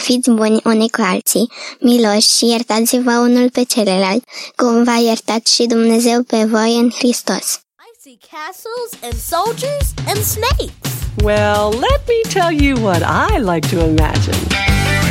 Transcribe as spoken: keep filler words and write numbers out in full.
fiți buni unii cu alții, miloși și iertați-vă unul pe celălalt, cum v-a iertat și Dumnezeu pe voi în Hristos. I see castles and soldiers and snakes. Well, let me tell you what I like to imagine.